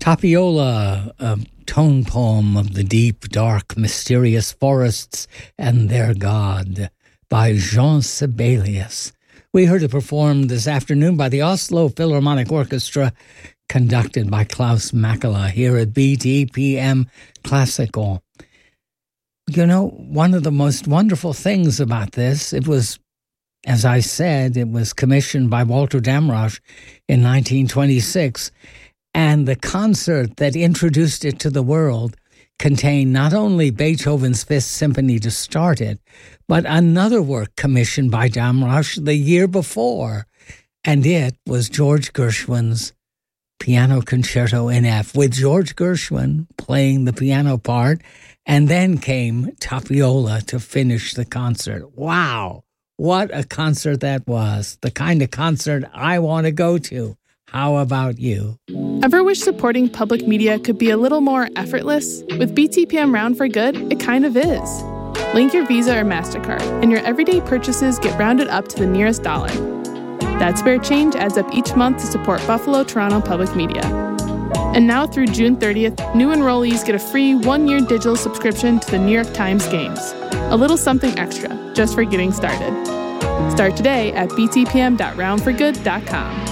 Tapiola, a tone poem of the deep, dark, mysterious forests and their god, by Jean Sibelius. We heard it performed this afternoon by the Oslo Philharmonic Orchestra, conducted by Klaus Makela here at BTPM Classical. You know, one of the most wonderful things about this, it was, as I said, it was commissioned by Walter Damrosch in 1926, and the concert that introduced it to the world contained not only Beethoven's Fifth Symphony to start it, but another work commissioned by Damrosch the year before, and it was George Gershwin's Piano Concerto in F, with George Gershwin playing the piano part, and then came Tapiola to finish the concert. Wow, what a concert that was. The kind of concert I want to go to. How about you? Ever wish supporting public media could be a little more effortless? With BTPM Round for Good, it kind of is. Link your Visa or MasterCard, and your everyday purchases get rounded up to the nearest dollar. That spare change adds up each month to support Buffalo Toronto Public Media. And now through June 30th, new enrollees get a free 1-year digital subscription to the New York Times Games. A little something extra, just for getting started. Start today at btpm.roundforgood.com.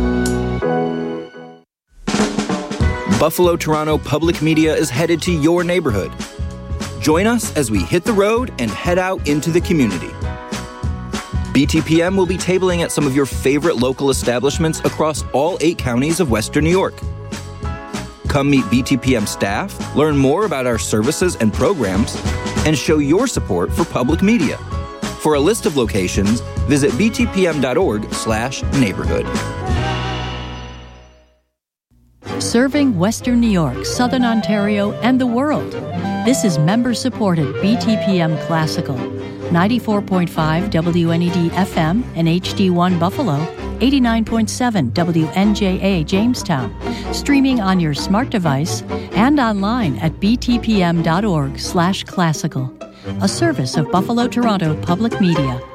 Buffalo Toronto Public Media is headed to your neighborhood. Join us as we hit the road and head out into the community. BTPM will be tabling at some of your favorite local establishments across all 8 counties of Western New York. Come meet BTPM staff, learn more about our services and programs, and show your support for public media. For a list of locations, visit btpm.org/neighborhood. Serving Western New York, Southern Ontario, and the world. This is member-supported BTPM Classical. 94.5 WNED FM and HD1 Buffalo, 89.7 WNJA Jamestown, streaming on your smart device and online at btpm.org/classical, a service of Buffalo Toronto Public Media.